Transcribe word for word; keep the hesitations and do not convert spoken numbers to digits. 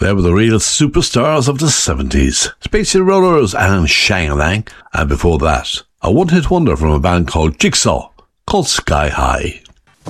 They were the real superstars of the seventies. Spacey Rollers and Shang-a-Lang. And before that, a one-hit wonder from a band called Jigsaw, called Sky High.